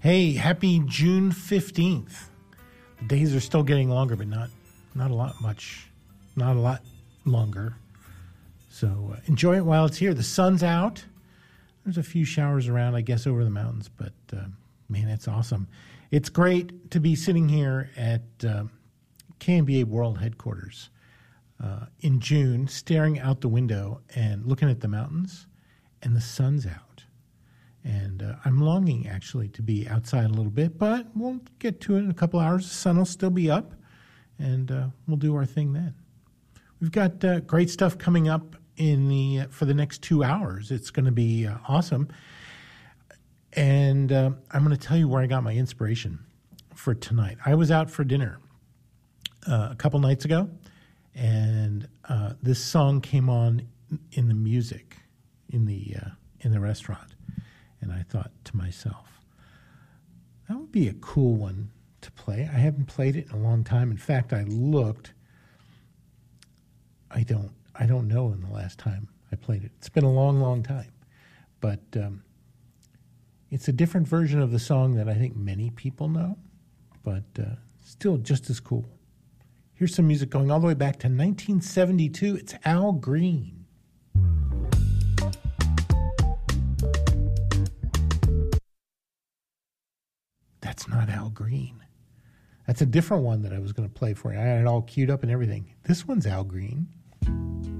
Hey, happy June 15th. The days are still getting longer, but not a lot longer. So enjoy it while it's here. The sun's out. There's a few showers around, I guess, over the mountains, but man, it's awesome. It's great to be sitting here at KNBA World Headquarters in June, staring out the window and looking at the mountains, and the sun's out. And I'm longing, actually, to be outside a little bit, but we'll get to it in a couple hours. The sun will still be up, and we'll do our thing then. We've got great stuff coming up for the next 2 hours. It's going to be awesome. And I'm going to tell you where I got my inspiration for tonight. I was out for dinner a couple nights ago, and this song came on in the music in the restaurant. And I thought to myself, that would be a cool one to play. I haven't played it in a long time. In fact, I looked. I don't know in the last time I played it. It's been a long, long time. But it's a different version of the song that I think many people know, but still just as cool. Here's some music going all the way back to 1972. It's Al Green. That's not Al Green. That's a different one that I was going to play for you. I had it all queued up and everything. This one's Al Green.